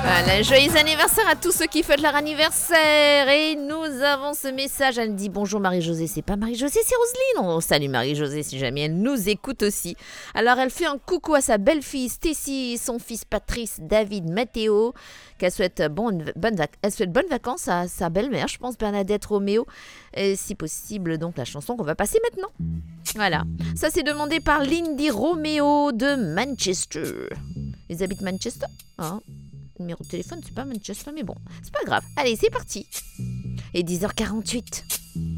Voilà, joyeux anniversaire à tous ceux qui fêtent leur anniversaire. Et nous avons ce message, elle dit bonjour Marie-Josée, c'est pas Marie-Josée, c'est Roselyne. On salue Marie-Josée si jamais elle nous écoute aussi. Alors elle fait un coucou à sa belle-fille Stécie, son fils Patrice, David, Mathéo, qu'elle souhaite bonnes vacances à sa belle-mère, je pense Bernadette Roméo, et si possible donc la chanson qu'on va passer maintenant. Voilà, ça c'est demandé par Lindy Roméo de Manchester. Ils habitent Manchester, hein? Numéro de téléphone, c'est pas Manchester, mais bon, c'est pas grave. Allez, c'est parti. Et 10h48.